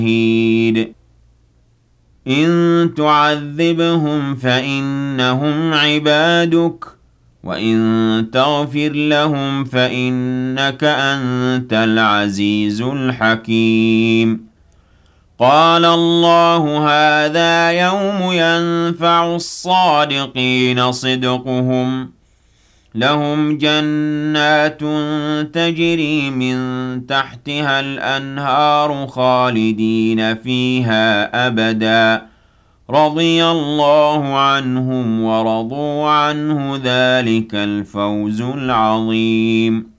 شهيد إن تعذبهم فإنهم عبادك وإن تغفر لهم فإنك أنت العزيز الحكيم قال الله هذا يوم ينفع الصادقين صدقهم لهم جنات تجري من تحتها الأنهار خالدين فيها أبدا رضي الله عنهم ورضوا عنه ذلك الفوز العظيم